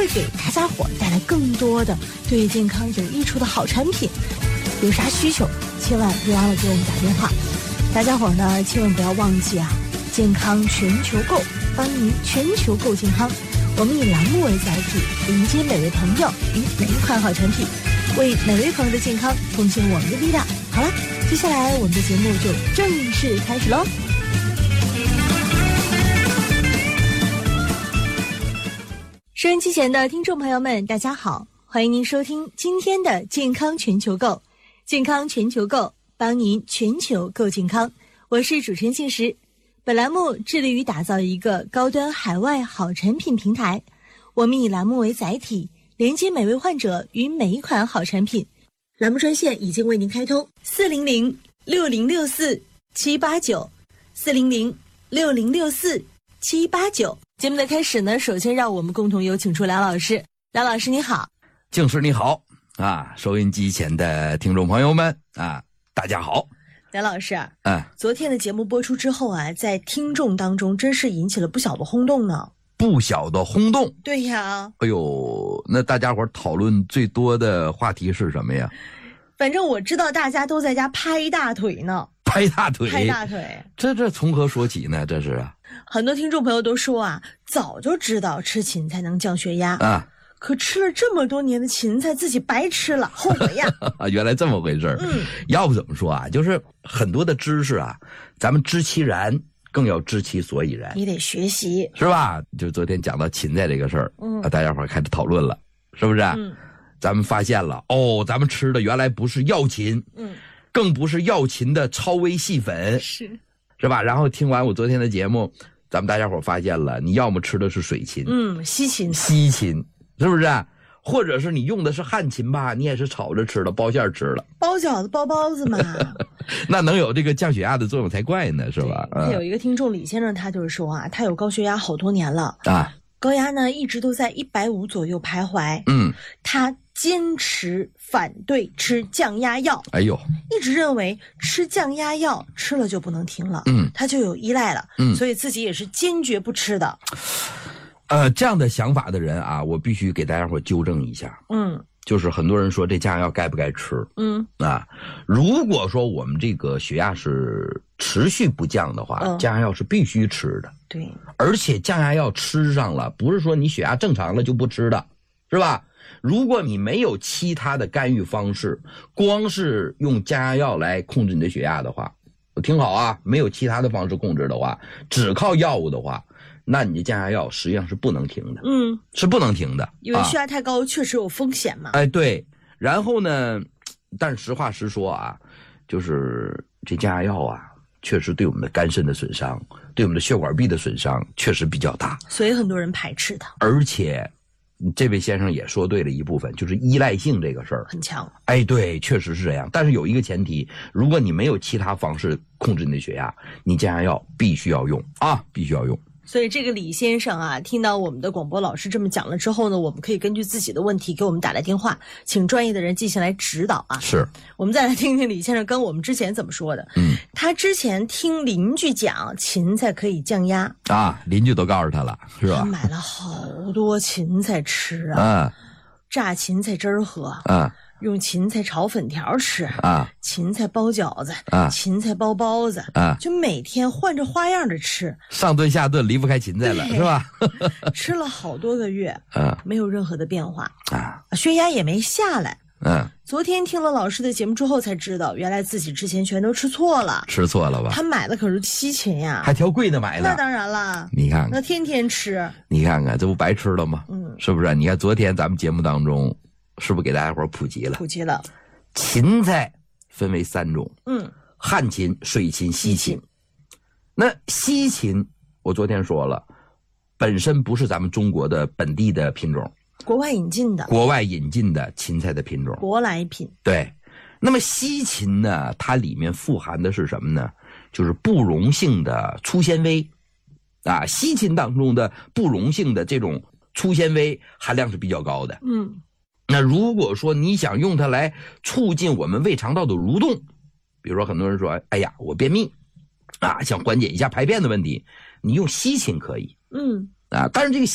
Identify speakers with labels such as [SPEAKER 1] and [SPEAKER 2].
[SPEAKER 1] 会给大家伙带来更多的对健康有益处的好产品。有啥需求，千万别忘了给我们打电话。大家伙呢，千万不要忘记啊，健康全球购，帮您全球购健康。我们以栏目为载体，迎接每位朋友与每一款好产品，为每位朋友的健康奉献我们的力量。好了，接下来我们的节目就正式开始喽。收音机前的听众朋友们，大家好，欢迎您收听今天的健康全球购。健康全球购，帮您全球购健康。我是主持人庆石。本栏目致力于打造一个高端海外好产品平台。我们以栏目为载体，连接每位患者与每一款好产品。栏目专线已经为您开通，400-6064-789，400-6064-789。节目的开始呢，首先让我们共同有请出梁老师。梁老师你好。
[SPEAKER 2] 静师你好啊，收音机前的听众朋友们啊，大家好。
[SPEAKER 1] 梁老师，昨天的节目播出之后啊，在听众当中真是引起了不小的轰动呢。
[SPEAKER 2] 不小的轰动？
[SPEAKER 1] 对呀。
[SPEAKER 2] 哎呦，那大家伙讨论最多的话题是什么呀？
[SPEAKER 1] 反正我知道大家都在家拍大腿呢。
[SPEAKER 2] 拍大腿？
[SPEAKER 1] 拍大腿。
[SPEAKER 2] 这从何说起呢？这是啊。
[SPEAKER 1] 很多听众朋友都说啊，早就知道吃芹菜能降血压
[SPEAKER 2] 啊。
[SPEAKER 1] 可吃了这么多年的芹菜，自己白吃了，后悔呀！
[SPEAKER 2] 原来这么回事。要不怎么说啊？就是很多的知识啊，咱们知其然，更要知其所以然。
[SPEAKER 1] 你得学习，
[SPEAKER 2] 是吧？就昨天讲到芹菜这个事儿，大家伙开始讨论了，是不是？咱们发现了，咱们吃的原来不是药芹，更不是药芹的超微细粉，是吧？然后听完我昨天的节目，咱们大家伙发现了，你要么吃的是水芹，
[SPEAKER 1] 西芹，
[SPEAKER 2] 是不是？或者是你用的是旱芹吧，你也是炒着吃了，包馅吃了，
[SPEAKER 1] 包饺子包包子嘛。
[SPEAKER 2] 那能有这个降血压的作用才怪呢，是吧？
[SPEAKER 1] 有一个听众李先生，他就是说啊，他有高血压好多年了
[SPEAKER 2] 啊，
[SPEAKER 1] 高压呢一直都在150左右徘徊。他坚持反对吃降压药，一直认为吃降压药吃了就不能停了，他就有依赖了，所以自己也是坚决不吃的。
[SPEAKER 2] 这样的想法的人啊，我必须给大家伙纠正一下。就是很多人说这降压药该不该吃？如果说我们这个血压是持续不降的话，降压药是必须吃的。
[SPEAKER 1] 对，
[SPEAKER 2] 而且降压药吃上了，不是说你血压正常了就不吃的，是吧？如果你没有其他的干预方式，光是用降压药来控制你的血压的话，听好啊，没有其他的方式控制的话，只靠药物的话，那你的降压药实际上是不能停的，是不能停的，
[SPEAKER 1] 因为血压太高确实有风险嘛。
[SPEAKER 2] 对。然后呢，但是实话实说啊，就是这降压药啊，确实对我们的肝肾的损伤，对我们的血管壁的损伤确实比较大，
[SPEAKER 1] 所以很多人排斥它。
[SPEAKER 2] 而且，这位先生也说对了一部分，就是依赖性这个事儿
[SPEAKER 1] 很强。
[SPEAKER 2] 对，确实是这样。但是有一个前提，如果你没有其他方式控制你的血压，你降压药必须要用啊，必须要用。
[SPEAKER 1] 所以这个李先生啊，听到我们的广播老师这么讲了之后呢，我们可以根据自己的问题给我们打来电话，请专业的人进行来指导啊。
[SPEAKER 2] 是。
[SPEAKER 1] 我们再来听听李先生跟我们之前怎么说的。他之前听邻居讲芹菜可以降压
[SPEAKER 2] 啊，邻居都告诉他了，是吧？
[SPEAKER 1] 他买了好多芹菜吃啊，榨芹菜汁儿喝啊，用芹菜炒粉条吃啊，芹菜包饺子啊，芹菜包包子啊，就每天换着花样的吃，
[SPEAKER 2] 上顿下顿离不开芹菜了，是吧？
[SPEAKER 1] 吃了好多个月，没有任何的变化啊，血压也没下来。昨天听了老师的节目之后才知道，原来自己之前全都吃错了。吃错了吧？他买的可是西芹呀，
[SPEAKER 2] 还挑贵的买的。
[SPEAKER 1] 那当然了，
[SPEAKER 2] 你看看，
[SPEAKER 1] 那天天吃，
[SPEAKER 2] 你看看这不白吃了吗？是不是？你看昨天咱们节目当中，是不是给大家伙普及了？
[SPEAKER 1] 普及了。
[SPEAKER 2] 芹菜分为3种，旱芹、水芹、西芹。那西芹，我昨天说了，本身不是咱们中国的本地的品种。
[SPEAKER 1] 国外引进的
[SPEAKER 2] 芹菜的品种，
[SPEAKER 1] 舶来品。
[SPEAKER 2] 对，那么西芹呢，它里面富含的是什么呢？就是不溶性的粗纤维啊，西芹当中的不溶性的这种粗纤维含量是比较高的。那如果说你想用它来促进我们胃肠道的蠕动，比如说很多人说，哎呀，我便秘啊，想缓解一下排便的问题，你用西芹可以。但是这个